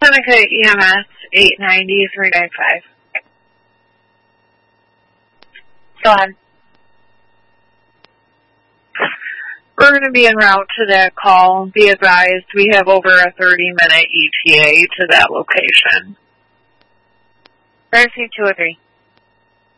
Seneca EMS 890-395. Go ahead. We're going to be en route to that call. Be advised, we have over a 30-minute ETA to that location. Emergency 203.